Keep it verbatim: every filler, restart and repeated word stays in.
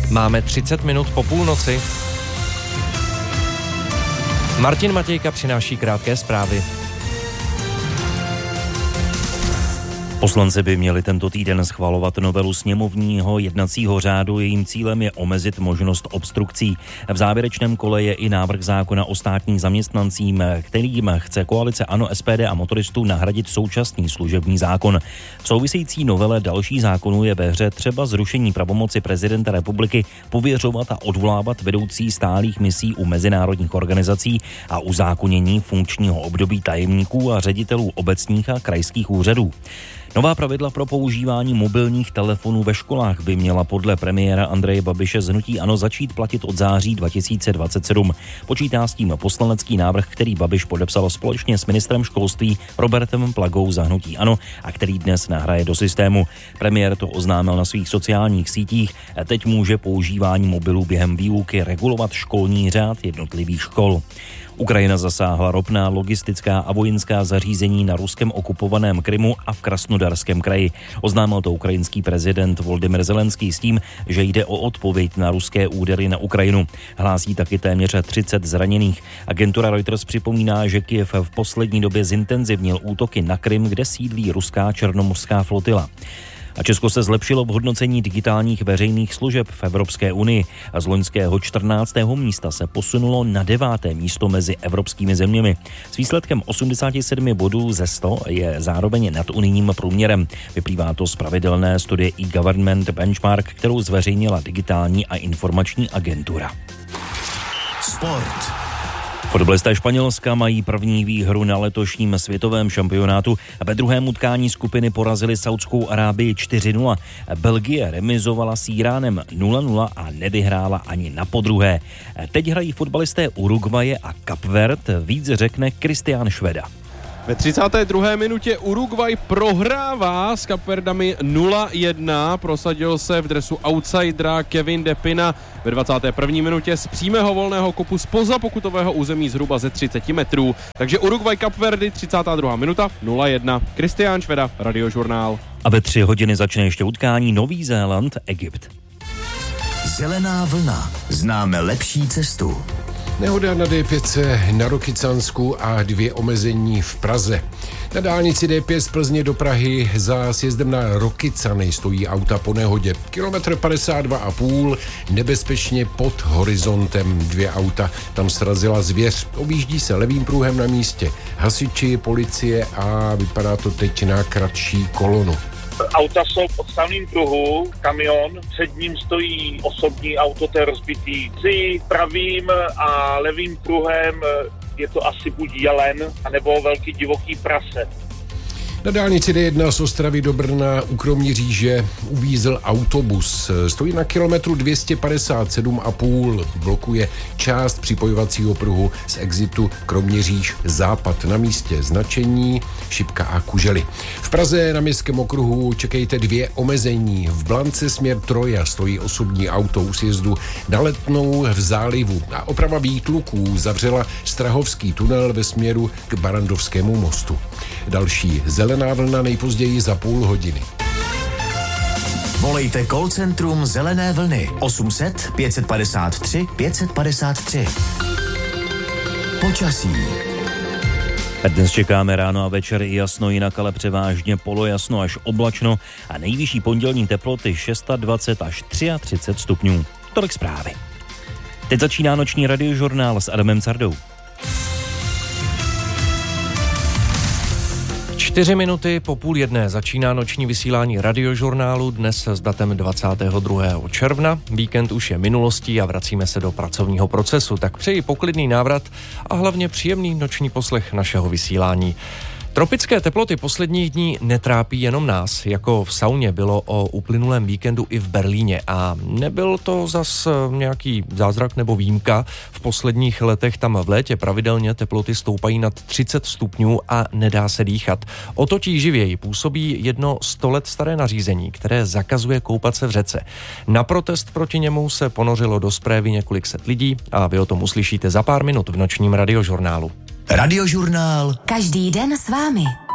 Máme třicet minut po půlnoci. Martin Matějka přináší krátké zprávy. Poslanci by měli tento týden schvalovat novelu sněmovního jednacího řádu, jejím cílem je omezit možnost obstrukcí. V závěrečném kole je i návrh zákona o státních zaměstnancích, kterým chce koalice ANO, S P D a motoristů nahradit současný služební zákon. V související novele další zákonů je ve hře třeba zrušení pravomoci prezidenta republiky pověřovat a odvolávat vedoucí stálých misí u mezinárodních organizací a uzákonění funkčního období tajemníků a ředitelů obecních a krajských úřadů. Nová pravidla pro používání mobilních telefonů ve školách by měla podle premiéra Andreje Babiše z hnutí ANO začít platit od září dva tisíce dvacet sedm. Počítá s tím poslanecký návrh, který Babiš podepsal společně s ministrem školství Robertem Plagou za hnutí ANO a který dnes nahraje do systému. Premiér to oznámil na svých sociálních sítích. Teď může používání mobilů během výuky regulovat školní řád jednotlivých škol. Ukrajina zasáhla ropná, logistická a vojenská zařízení na ruskem okupovaném Krymu a v Krasnodarském kraji. Oznámil to ukrajinský prezident Volodymyr Zelenský s tím, že jde o odpověď na ruské údery na Ukrajinu. Hlásí taky téměř třicet zraněných. Agentura Reuters připomíná, že Kyjev v poslední době zintenzivnil útoky na Krym, kde sídlí ruská černomořská flotila. A Česko se zlepšilo v hodnocení digitálních veřejných služeb v Evropské unii. Z loňského čtrnáctého místa se posunulo na deváté místo mezi evropskými zeměmi. S výsledkem osmdesát sedm bodů ze sto je zároveň nad unijním průměrem. Vyplývá to z pravidelné studie e-Government Benchmark, kterou zveřejnila digitální a informační agentura. Sport. Fotbalisté Španělska mají první výhru na letošním světovém šampionátu. Ve druhém utkání skupiny porazili Saudskou Arábii čtyři nula. Belgie remizovala s Iránem nula nula a nevyhrála ani na podruhé. Teď hrají fotbalisté Uruguaye a Kapverd, víc řekne Kristián Šveda. Ve třicáté druhé minutě Uruguay prohrává s Kapverdami nula jedna. Prosadil se v dresu outsidera Kevin De Pina ve dvacáté první minutě z přímého volného kopu zpoza pokutového území zhruba ze třicet metrů. Takže Uruguay Kapverdy, třicátá druhá minuta, nula jedna. Kristián Šveda, Radiožurnál. A ve tři hodiny začne ještě utkání Nový Zéland, Egypt. Zelená vlna. Známe lepší cestu. Nehoda na D pět na Rokycansku a dvě omezení v Praze. Na dálnici D pět z Plzně do Prahy za sjezdem na Rokycany stojí auta po nehodě. Kilometr padesát dva a půl, nebezpečně pod horizontem. Dvě auta tam srazila zvěř. Objíždí se levým pruhem na místě hasiči, policie a vypadá to teď na kratší kolonu. Auta jsou v odstavném pruhu, kamion, před ním stojí osobní auto, to je rozbitý. Mezi pravým a levým pruhem je to asi buď jelen, anebo velký divoký prase. Na dálnici D jedna z Ostravy do Brna u Kroměříže uvízl autobus. Stojí na kilometru dvě stě padesát sedm a půl. Blokuje část připojovacího pruhu z exitu Kroměříž západ. Na místě značení Šipka a Kužely. V Praze na městském okruhu čekejte dvě omezení. V Blance směr Troja stojí osobní auto u sjezdu na Letnou v zálivu. A oprava výtluků zavřela Strahovský tunel ve směru k Barandovskému mostu. Další zelená vlna nejpozději za půl hodiny. Volejte call centrum Zelené vlny osm set pět padesát tři pět padesát tři. Počasí. Dnes čekáme ráno a večer i jasno, jinak ale převážně polojasno až oblačno a nejvyšší pondělní teploty dvacet šest až třicet tři stupňů. Tolik zprávy. Teď začíná noční radiožurnál s Adamem Cardou. Čtyři minuty po půl jedné začíná noční vysílání radiožurnálu dnes s datem dvacátého druhého června. Víkend už je minulostí a vracíme se do pracovního procesu, tak přeji poklidný návrat a hlavně příjemný noční poslech našeho vysílání. Tropické teploty posledních dní netrápí jenom nás, jako v sauně bylo o uplynulém víkendu i v Berlíně a nebyl to zas nějaký zázrak nebo výjimka. V posledních letech tam v létě pravidelně teploty stoupají nad třicet stupňů a nedá se dýchat. O to tíživěji působí jedno sto let staré nařízení, které zakazuje koupat se v řece. Na protest proti němu se ponořilo do Sprévy několik set lidí a vy o tom uslyšíte za pár minut v nočním radiožurnálu. Radiožurnál. Každý den s vámi.